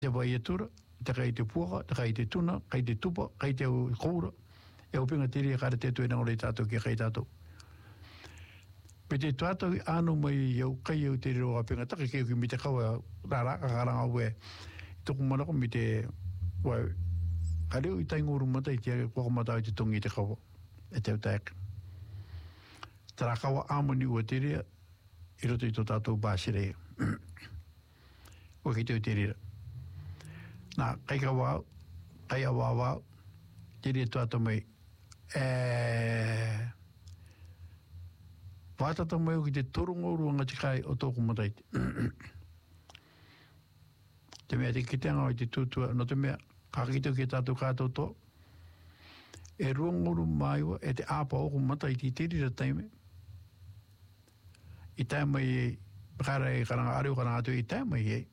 te vai e tura, te kai te puaka, te kai te tuna, kai te tupa, kai te koura, e o pinga tiri e kare te tui nangore tātou ki kai tātou. Pe te tātou i anu mai iau, kai iau te riro a pinga, taka keo ki mi te kaua rara, karanga ue, tuku manako mi te, wai, kareo i taingoru mata i te wakamata i te tongi i te kaua, e te utaek. Tara kaua amoni ua te rea, i roto i tō tātou bāsirei. O ki te utirira. Nā, kai ka wāu, kai a wāwāu, tiri e tuata mai, wātata mai o ki te torongoruanga te kai o tōku mataiti. Te mea te kitenga o te tūtua, no te mea, kakito ki tātou kātou tō, e ruangoru maiwa, e te āpa oku mataiti tiri ra taime, i tai mai e, kara e karanga, areo karanga atu, i tai mai e,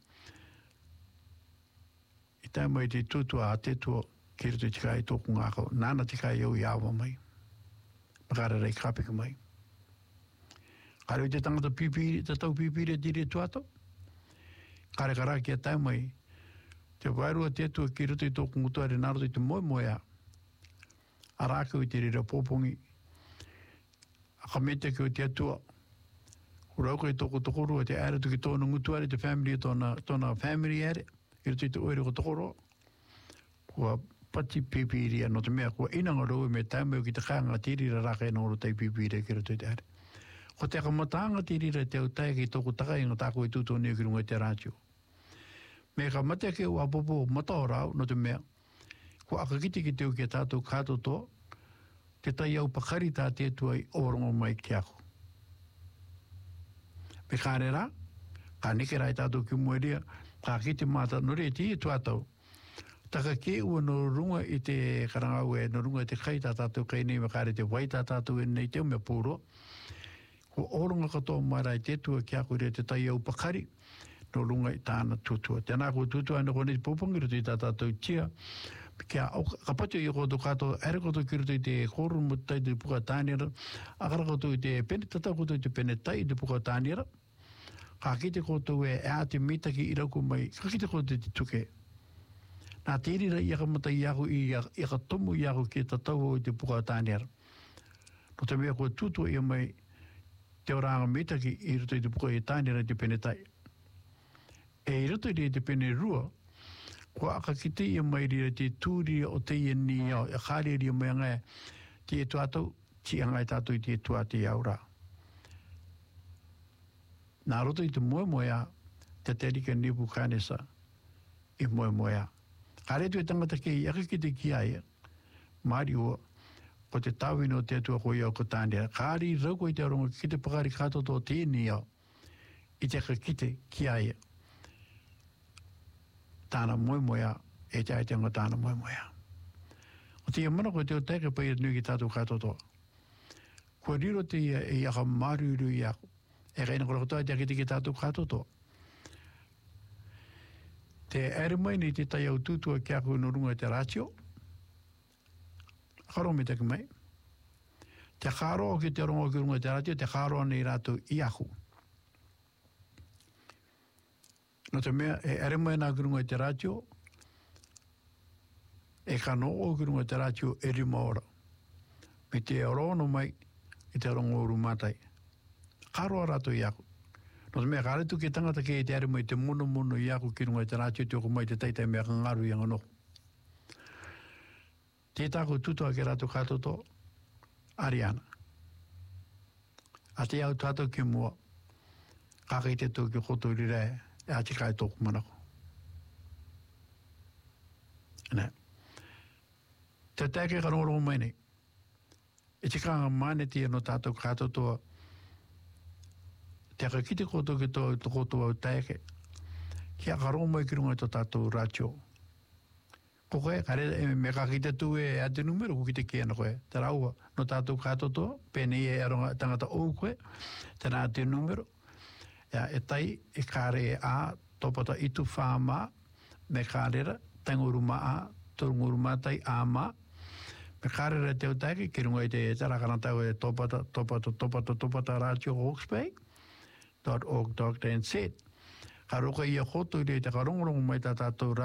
i tai mai te tūtua a te tua ki rito te kai tōku ngākau, nāna te kai au i awa mai, makara rei kāpika mai. Kare te tangata pipiri, te tau pipiri e tiri e tuato, kare kara ki a tai mai, te wairua te tua ki rito i tōku ngutuare nā roto i te moe moe a, a rākau i te rira pōpongi, a kamete ki o te atua, urauka i tōku tokorua, te ere tuki tōna ngutuare, te family, tōna family ere, i rito i te oere ko tokoro, kua pati pipiri no te mea, kua inanga rau me taimau ki te kānga tirira raka e nōro tei pipiri ki rito i te ere. Ko te kamatanga tirira te au tae ki tōku takai ngā tāko i tūtō neo ki runga te rātio. Me ka mate ke ua popo matao rau no te mea, kua akakiti ki teo ki tātou kātou tō, te tai au pakari tā te tuai orongo mai ki ako. Me kāre rā, ka neke rai tātou ki mueria, ka kiti māta nore ti e tuatau. Taka ke ua no runga i te karangau e no runga i te kai tā tātou kai nei me kāre te wai tā tātou e nei teo mea pūro. Ko oronga katoa mai rai te tua ki ako rea te tai au pakari, no runga i tāna tūtua. Tēnā ko tūtua ane kone i pōpangi rutu i tā tātou tia, kia ka patu i koto kato, ere koto ki rutu i te koru mutai te puka tānira, akara koto i te pene, tata koto i te pene tai te puka tānira, ka kite koto e ea te mitaki i rauku mai, ka kite koto i te tuke. Nā tērira i akamata i ako i aka tomu i ako ki tatau i te puka tānira. No te mea koe tūtua i mai te oranga mitaki i rutu i te puka i tānira i te pene tai. E i rutu i te pene rua, kua aka kite i mai rira te tūri o te ieni au, e kāre ria mai ngai, te e tuatau, ti angai tātou i te tuate i aura. Nā roto i te moe moea, te terika nipu kānesa, i moe moea. Kāre tu e tangata ke i aka kite ki aia, maari ua, ko te tāwino te atua ko iau ko tānea. Kāri rauko i te aronga ki te pakari kātou tō te ieni au, i te aka kite ki aia. Tāna moe moea, e te aitenga tāna moe moea. O te iamana ko te o teke pai nui ki tātou kātou tō. Kua riro te ia e aka maruru i ako, e reina kora kotoa te akite ki tātou kātou tō. Te ere mai ni te tai au tūtua ki ako no runga te rātio, karo me teke mai. Te kāroa ki te rongo ki runga te rātio, te kāroa nei rātou i ako. No te mea, e ere mai nā ki runga te rātio, e kano o ki runga te rātio e rima ora. Me te orono mai, i te rongo uru mātai. Kāroa rātou i ako. No te mea, kāre tu ke tangata ke te ere mai te mono i ako ki runga te rātio, te oko mai te taitai mea ka ngaru i anga noho. Te tāko tutua ke rātou kātou tō, Ariana. A te au tātou ki mua, kākai te tō ki koto rira e a te kai tōku manako. Nē. Te tēke ka rongo mai nei. E te kanga mane tia no tātou kātou tō, te aka kite koto ki tō koto au tēke, ki a ka rongo mai ki runga tō tātou rātio. Ko koe, kare me ka kite tu e a te numero, ko kite kia na koe. Te raua, no tātou kātou tō, pēne e aronga tangata ou koe, te nā te numero. E tai, e kāre e a, topata itu whāma, me kārera, tanguru maa, torunguru mātai a maa, me kārera te utaike, ki runga i te tarakanatau e topata rātio hawkesbay.org.nz. Ka roka i a hoto i te karongorongo mai tā tātou